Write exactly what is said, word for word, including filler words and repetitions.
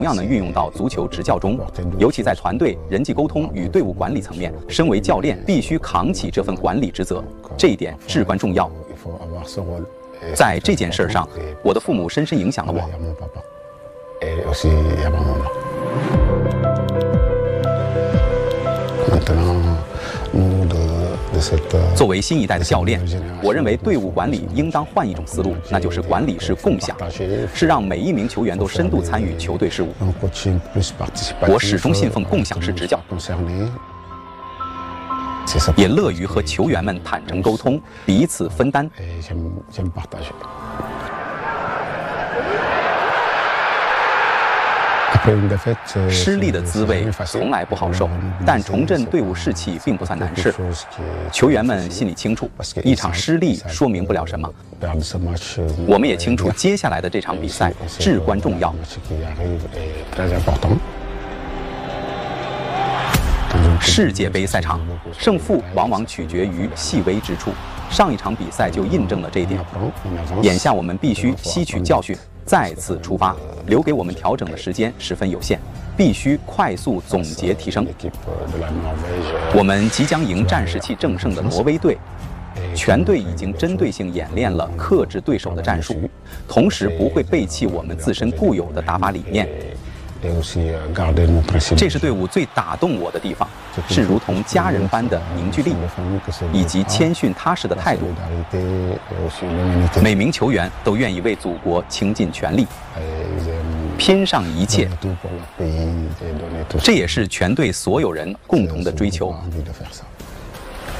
同样能运用到足球执教中，尤其在团队、人际沟通与队伍管理层面，身为教练必须扛起这份管理职责，这一点至关重要。在这件事上，我的父母深深影响了我。作为新一代的教练，我认为队伍管理应当换一种思路，那就是管理是共享，是让每一名球员都深度参与球队事务。我始终信奉共享式执教，也乐于和球员们坦诚沟通，彼此分担。失利的滋味从来不好受，但重振队伍士气并不算难事。球员们心里清楚，一场失利说明不了什么。我们也清楚，接下来的这场比赛至关重要。世界杯赛场，胜负往往取决于细微之处。上一场比赛就印证了这一点。眼下我们必须吸取教训，再次出发，留给我们调整的时间十分有限，必须快速总结提升。我们即将迎战士气正盛的挪威队，全队已经针对性演练了克制对手的战术，同时不会背弃我们自身固有的打法理念。这是队伍最打动我的地方，是如同家人般的凝聚力，以及谦逊踏实的态度。每名球员都愿意为祖国倾尽全力，拼上一切。这也是全队所有人共同的追求。